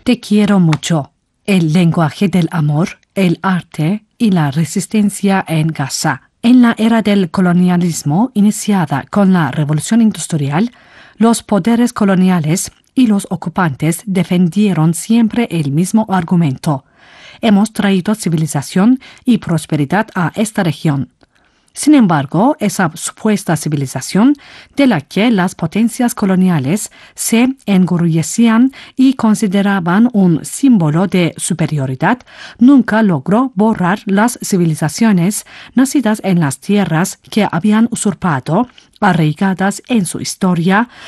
Te quiero mucho. El lenguaje del amor, el arte y la resistencia en Gaza. En la era del colonialismo iniciada con la Revolución Industrial, los poderes coloniales y los ocupantes defendieron siempre el mismo argumento. Hemos traído civilización y prosperidad a esta región. Sin embargo, esa supuesta civilización de la que las potencias coloniales se enorgullecían y consideraban un símbolo de superioridad, nunca logró borrar las civilizaciones nacidas en las tierras que habían usurpado, arraigadas en su historia,